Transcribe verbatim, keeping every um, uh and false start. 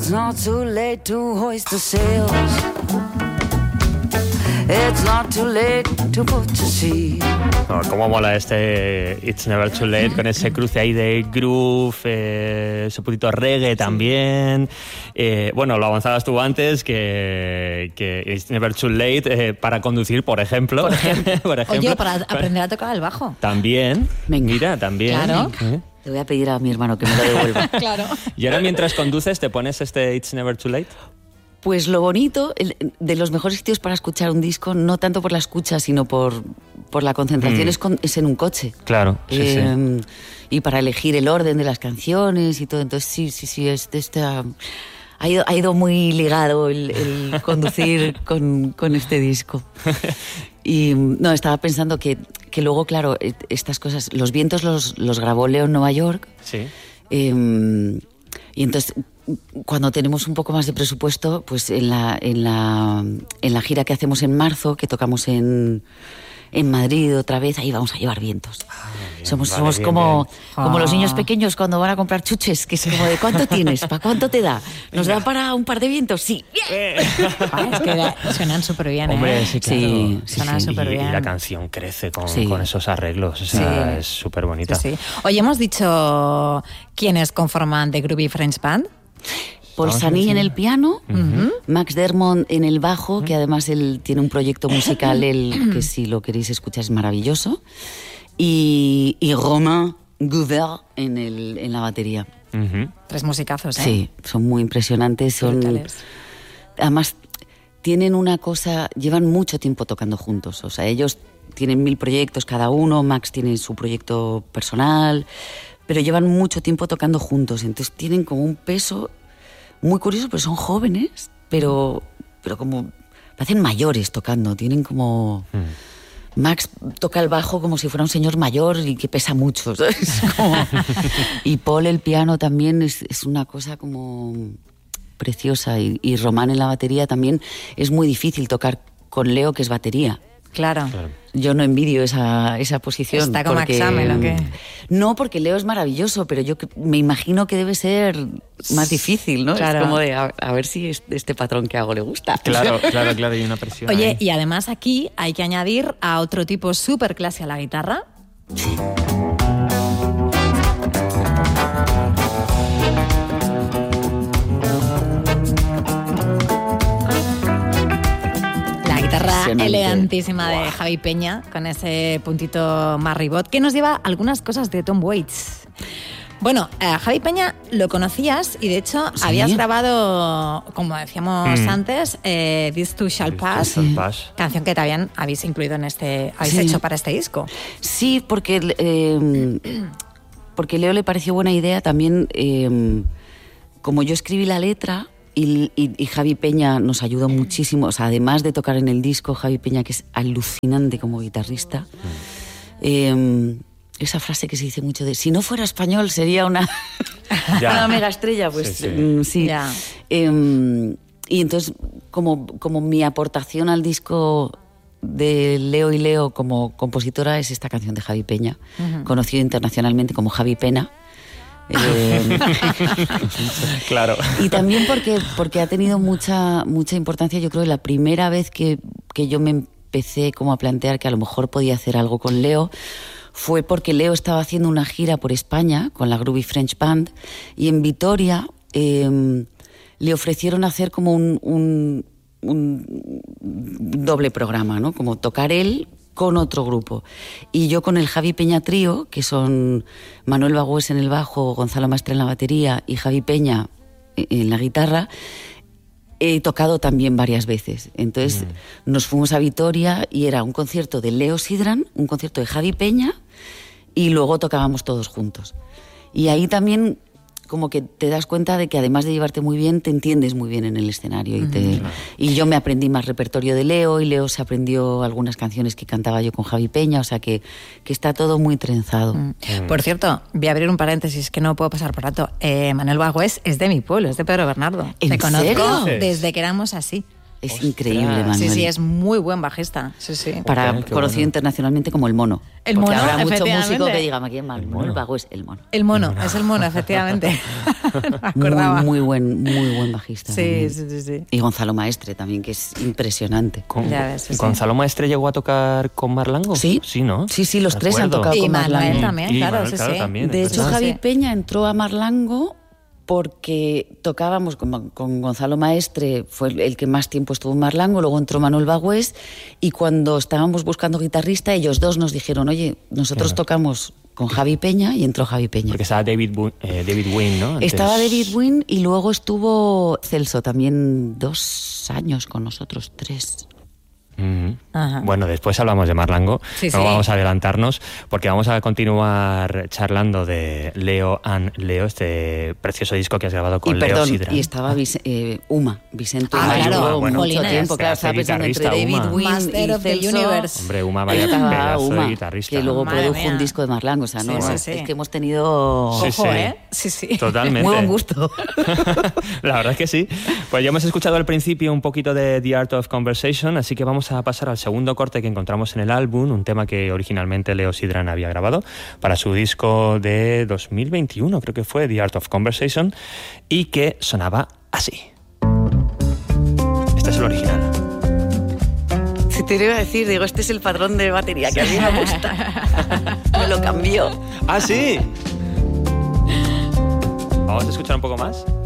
It's not too late to hoist the sails. It's not too late to put to sea. No, cómo mola este It's Never Too Late, con ese cruce ahí de groove, eh, ese poquito reggae también. Eh, bueno, lo avanzabas tú antes, que, que It's Never Too Late eh, para conducir, por ejemplo. Por ejemplo. por ejemplo. Oye, para aprender a tocar el bajo. También. Venga. Mira, también. Claro. ¿Eh? Le voy a pedir a mi hermano que me lo devuelva. Claro. Y ahora mientras conduces, ¿te pones este It's Never Too Late? Pues lo bonito, el, de los mejores sitios para escuchar un disco, no tanto por la escucha, sino por, por la concentración, Mm. es, con, es en un coche. Claro, sí, Eh, sí. Y para elegir el orden de las canciones y todo. Entonces, sí, sí, sí, es de esta... Ha ido, ha ido muy ligado el, el conducir con, con este disco. Y no, estaba pensando que, que luego, claro, estas cosas, los vientos los, los grabó Leo en Nueva York. Sí. Eh, y entonces, cuando tenemos un poco más de presupuesto, pues en la, en la, en la gira que hacemos en marzo, que tocamos en, en Madrid otra vez, ahí vamos a llevar vientos. Ah, bien, somos vale, somos bien, como, bien. como Ah. los niños pequeños cuando van a comprar chuches, que es como de ¿cuánto tienes? ¿Para cuánto te da? ¿Nos da para un par de vientos? Sí. ¡Bien! Ah, es que suenan súper bien, ¿eh? Hombre, sí, claro. Sí, sí, Suena sí. súper Y, bien. y la canción crece con, Sí. con esos arreglos, o sea, Sí. es súper bonita. Sí, sí. Hoy hemos dicho quiénes conforman The Groovy French Band. Paul Vamos a Sani decir. en el piano, Max Dermond en el bajo, que además él tiene un proyecto musical, él, que si lo queréis escuchar es maravilloso, y, y Romain Gouvert en, el, en la batería. Ujú. Tres musicazos, ¿eh? Sí, son muy impresionantes, son... Brutales. Además, tienen una cosa, llevan mucho tiempo tocando juntos, o sea, ellos tienen mil proyectos cada uno, Max tiene su proyecto personal, pero llevan mucho tiempo tocando juntos, entonces tienen como un peso muy curioso, pero son jóvenes, pero, pero como parecen mayores tocando, tienen como... Max toca el bajo como si fuera un señor mayor y que pesa mucho, ¿sabes? Como... Y Paul el piano también es, es una cosa como preciosa, y, y Román en la batería también. Es muy difícil tocar con Leo, que es batería. Claro. Yo no envidio esa, esa posición. ¿Está como porque- examen o qué? No, porque Leo es maravilloso, pero yo que- me imagino que debe ser más difícil, ¿no? Claro. Es como de, a, a ver si este, este patrón que hago le gusta. Claro, claro, claro, hay una presión. Oye, ahí. y además aquí hay que añadir a otro tipo súper clase a la guitarra. La guitarra Impresionante. elegantísima de Javi Peña, con ese puntito más ribot, que nos lleva algunas cosas de Tom Waits. Bueno, a Javi Peña lo conocías y de hecho ¿Sí? habías grabado, como decíamos Mm. antes, eh, This Too Shall This Pass, Too Shall Pass. canción que también habéis incluido en este, habéis Sí. hecho para este disco. Sí, porque, eh, porque Leo le pareció buena idea también, eh, como yo escribí la letra y, y- y Javi Peña nos ayudó muchísimo, o sea, además de tocar en el disco, Javi Peña, que es alucinante como guitarrista, eh, esa frase que se dice mucho de si no fuera español sería una, Ya. una mega estrella, pues Sí, sí. mm, sí. Ya. Eh, y entonces, como, como mi aportación al disco de Leo y Leo como compositora es esta canción de Javi Peña, conocido internacionalmente como Javi Pena. Eh, Claro. y también porque, porque ha tenido mucha, mucha importancia, yo creo que la primera vez que, que yo me empecé como a plantear que a lo mejor podía hacer algo con Leo fue porque Leo estaba haciendo una gira por España con la Groovy French Band y en Vitoria eh, le ofrecieron hacer como un, un, un doble programa, ¿no? Como tocar él con otro grupo. Y yo con el Javi Peña Trío, que son Manuel Bagüés en el bajo, Gonzalo Mastre en la batería y Javi Peña en la guitarra, he tocado también varias veces. Entonces mm. nos fuimos a Vitoria y era un concierto de Leo Sidran, un concierto de Javi Peña y luego tocábamos todos juntos. Y ahí también como que te das cuenta de que además de llevarte muy bien, te entiendes muy bien en el escenario. Y, te, mm. y yo me aprendí más repertorio de Leo y Leo se aprendió algunas canciones que cantaba yo con Javi Peña, o sea que, que está todo muy trenzado. Mm. Mm. Por cierto, voy a abrir un paréntesis que no puedo pasar por alto. Eh, Manuel Bagüés es de mi pueblo, es de Pedro Bernardo. ¿En Te conozco serio? desde que éramos así. Es Ostras. increíble, Manuel. Sí, sí, es muy buen bajista. Sí, sí. Para Ok, qué conocido bueno. internacionalmente como el mono. El Porque mono, habrá mucho efectivamente. músico que diga, ¿quién más? El Manuel mono. Vago es el mono. El mono, es el mono, efectivamente. Me acordaba. Muy, muy buen, muy buen bajista. Sí, también. sí, sí, sí. Y Gonzalo Maestre también, que es impresionante. Con- Ya ves, sí, sí. ¿Gonzalo Maestre llegó a tocar con Marlango? Sí. Sí, ¿no? Sí, sí, los De tres han acuerdo. tocado Y con Manuel Marlango. también, Y claro, Manuel, sí, claro, sí. también, De es hecho, verdad. Javi Sí. Peña entró a Marlango porque tocábamos con, con Gonzalo Maestre, fue el, el que más tiempo estuvo en Marlango, luego entró Manuel Bagüés, y cuando estábamos buscando guitarrista, ellos dos nos dijeron, oye, nosotros Claro. tocamos con Javi Peña, y entró Javi Peña. Porque estaba David, Bu- eh, David Wynn, ¿no? Antes. Estaba David Wynn y luego estuvo Celso también dos años con nosotros, tres. Ujú. Ajá. Bueno, después hablamos de Marlango, Sí, no sí. vamos a adelantarnos porque vamos a continuar charlando de Leo and Leo, este precioso disco que has grabado con y Leo perdón, Sidran. y estaba Vice- eh, Uma, Vicente Ah, Uma, claro, estuvo bueno, mucho jolines. tiempo, claro, Hace estaba pensando entre guitarrista, David Uma. Wynn Master y of the Celso. Universe. Hombre, Uma, vaya Estaba pedazo de Uma, guitarrista. que luego Madre produjo mía. un disco de Marlango, o sea, no, Sí, sí, es, sí. es que hemos tenido Sí, Ojo, sí. ¿eh? Sí, sí. Totalmente. muy buen gusto. La verdad es que sí. Pues ya hemos escuchado al principio un poquito de The Art of Conversation, así que vamos a pasar al segundo corte que encontramos en el álbum, un tema que originalmente Leo Sidran había grabado para su disco de dos mil veintiuno, creo que fue, The Art of Conversation, y que sonaba así. Este es el original. Si te iba a decir, digo, este es el patrón de batería que a mí me gusta. Me lo cambió. ¡Ah, sí! Vamos a escuchar un poco más.